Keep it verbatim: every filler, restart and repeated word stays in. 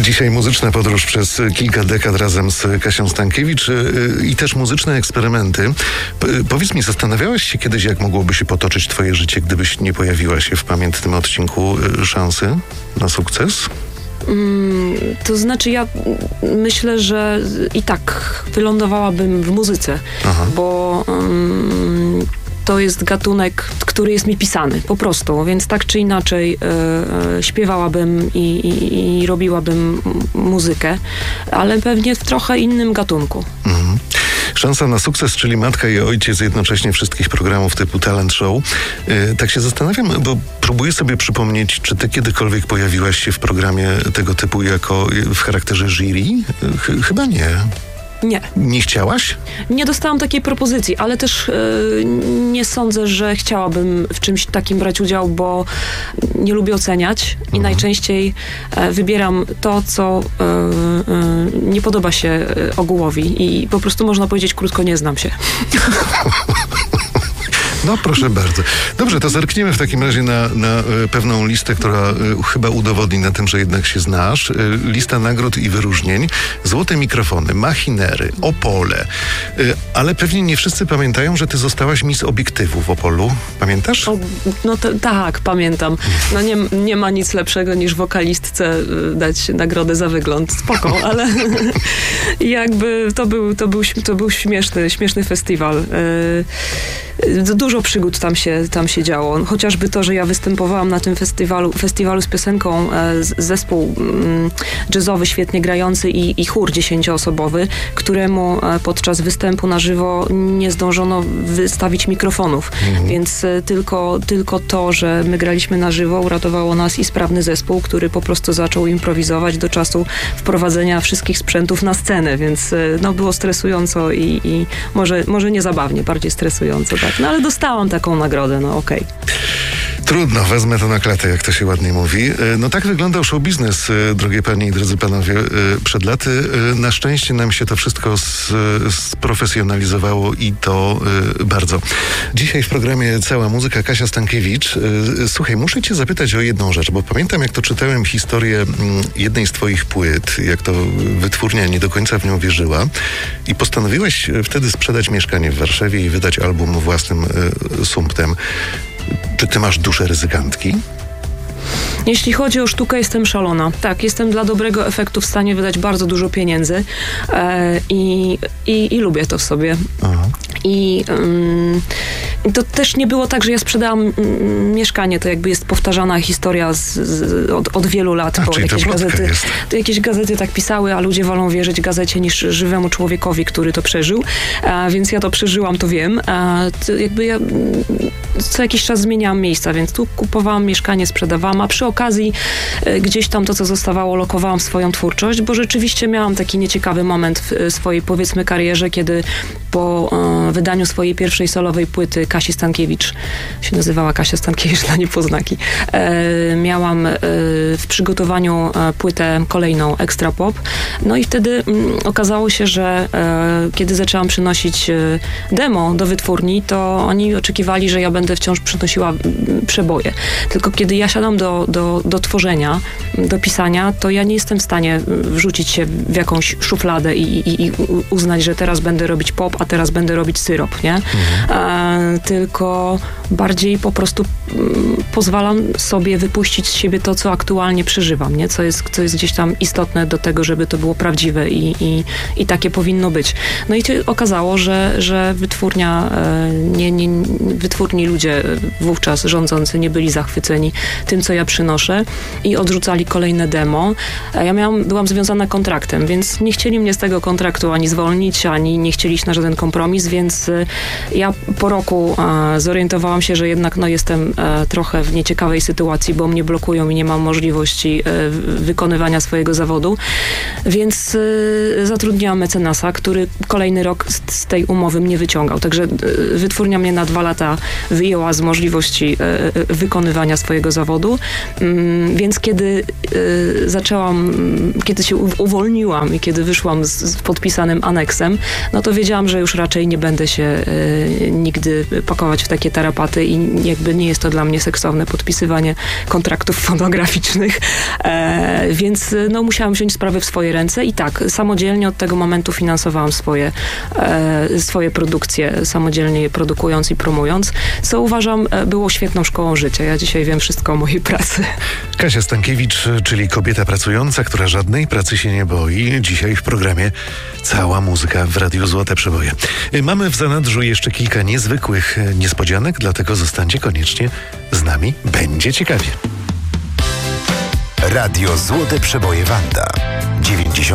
Dzisiaj muzyczna podróż przez kilka dekad razem z Kasią Stankiewicz i też muzyczne eksperymenty. Powiedz mi, zastanawiałaś się kiedyś, jak mogłoby się potoczyć twoje życie, gdybyś nie pojawiła się w pamiętnym odcinku Szansy na sukces? Mm, to znaczy ja myślę, że i tak wylądowałabym w muzyce, Aha. bo um, to jest gatunek, który jest mi pisany, po prostu, więc tak czy inaczej e, e, śpiewałabym i, i, i robiłabym muzykę, ale pewnie w trochę innym gatunku. Mhm. Szansa na sukces, czyli matka i ojciec jednocześnie wszystkich programów typu talent show. Yy, tak się zastanawiam, bo próbuję sobie przypomnieć, czy ty kiedykolwiek pojawiłaś się w programie tego typu jako w charakterze jury? Ch- chyba nie. Nie. Nie chciałaś? Nie dostałam takiej propozycji, ale też yy, nie sądzę, że chciałabym w czymś takim brać udział, bo nie lubię oceniać i mhm. najczęściej e, wybieram to, co e, e, nie podoba się e, ogółowi i po prostu można powiedzieć krótko, nie znam się. No proszę bardzo. Dobrze, to zerkniemy w takim razie na, na pewną listę, która y, chyba udowodni na tym, że jednak się znasz. Y, lista nagród i wyróżnień. Złote mikrofony, machinery, Opole. Y, ale pewnie nie wszyscy pamiętają, że ty zostałaś Miss Obiektywu w Opolu. Pamiętasz? O, no to, tak, pamiętam. No nie, nie ma nic lepszego niż wokalistce dać nagrodę za wygląd. Spoko, ale jakby to był, to był, to był śmieszny, śmieszny festiwal. Y, Dużo przygód tam się, tam się działo. Chociażby to, że ja występowałam na tym festiwalu, festiwalu z piosenką, e, zespół mm, jazzowy świetnie grający i, i chór dziesięcioosobowy, któremu e, podczas występu na żywo nie zdążono wystawić mikrofonów. Mhm. Więc e, tylko, tylko to, że my graliśmy na żywo, uratowało nas i sprawny zespół, który po prostu zaczął improwizować do czasu wprowadzenia wszystkich sprzętów na scenę, więc e, no, było stresująco i, i może, może nie zabawnie, bardziej stresująco, tak. No ale dostałam taką nagrodę, no okej. Okay. Trudno, wezmę to na klatę, jak to się ładnie mówi. No tak wyglądał show biznes, drogie panie i drodzy panowie, przed laty. Na szczęście nam się to wszystko sprofesjonalizowało i to bardzo. Dzisiaj w programie Cała Muzyka, Kasia Stankiewicz. Słuchaj, muszę cię zapytać o jedną rzecz, bo pamiętam, jak to czytałem historię jednej z twoich płyt, jak to wytwórnia nie do końca w nią wierzyła i postanowiłeś wtedy sprzedać mieszkanie w Warszawie i wydać album własnym sumptem. Czy ty masz duszę ryzykantki? Jeśli chodzi o sztukę, jestem szalona. Tak, jestem dla dobrego efektu w stanie wydać bardzo dużo pieniędzy e, i, i, i lubię to w sobie. Aha. I um, to też nie było tak, że ja sprzedałam um, mieszkanie, to jakby jest powtarzana historia z, z, od, od wielu lat, a, bo jakieś gazety, jest. to jakieś gazety tak pisały, a ludzie wolą wierzyć gazecie niż żywemu człowiekowi, który to przeżył. A, więc ja to przeżyłam, to wiem. A, to jakby ja co jakiś czas zmieniałam miejsca, więc tu kupowałam mieszkanie, sprzedawałam, a przy okazji e, gdzieś tam to, co zostawało, lokowałam swoją twórczość, bo rzeczywiście miałam taki nieciekawy moment w swojej, powiedzmy, karierze, kiedy po e, wydaniu swojej pierwszej solowej płyty Kasi Stankiewicz, się nazywała Kasia Stankiewicz dla niepoznaki, e, miałam e, w przygotowaniu e, płytę kolejną Extra Pop. No i wtedy m, okazało się, że e, kiedy zaczęłam przynosić e, demo do wytwórni, to oni oczekiwali, że ja będę wciąż przynosiła m, przeboje. Tylko kiedy ja siadam do, do, do tworzenia, do pisania, to ja nie jestem w stanie wrzucić się w jakąś szufladę i, i, i uznać, że teraz będę robić pop, a teraz będę robić syrop, nie? Mhm. E, tylko bardziej po prostu m, pozwalam sobie wypuścić z siebie to, co aktualnie przeżywam, nie? Co jest, co jest gdzieś tam istotne do tego, żeby to było prawdziwe i, i, i takie powinno być. No i się okazało, że, że wytwórnia, e, nie, nie, wytwórni ludzie wówczas rządzący nie byli zachwyceni tym, co ja przynoszę i odrzucali kolejne demo. Ja miałam, byłam związana kontraktem, więc nie chcieli mnie z tego kontraktu ani zwolnić, ani nie chcieli iść na żaden kompromis, więc ja po roku e, zorientowałam się, że jednak no, jestem e, trochę w nieciekawej sytuacji, bo mnie blokują i nie mam możliwości e, wykonywania swojego zawodu, więc e, zatrudniłam mecenasa, który kolejny rok z, z tej umowy mnie wyciągał. Także e, wytwórnia mnie na dwa lata wyjęła z możliwości e, wykonywania swojego zawodu, mm, więc kiedy e, zaczęłam, kiedy się uwolniłam i kiedy wyszłam z, z podpisanym aneksem, no to wiedziałam, że już raczej nie będę się e, nigdy pakować w takie tarapaty i jakby nie jest to dla mnie seksowne podpisywanie kontraktów fonograficznych, e, więc no musiałam wziąć sprawy w swoje ręce i tak, samodzielnie od tego momentu finansowałam swoje, e, swoje produkcje, samodzielnie je produkując i promując, co uważam było świetną szkołą życia. Ja dzisiaj wiem wszystko o mojej pracy. Kasia Stankiewicz, czyli kobieta pracująca, która żadnej pracy się nie boi. Dzisiaj w programie Cała muzyka w Radiu Złote Przeboje. Mamy w zanadrzu jeszcze kilka niezwykłych niespodzianek, dlatego zostańcie koniecznie z nami. Będzie ciekawie. Radio Złote Przeboje Wanda. dziewięćdziesiąt